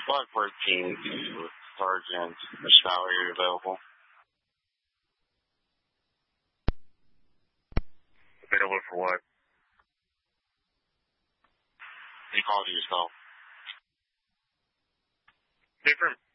Block 14 with Sergeant Valerie available. Available for what? You called yourself. Different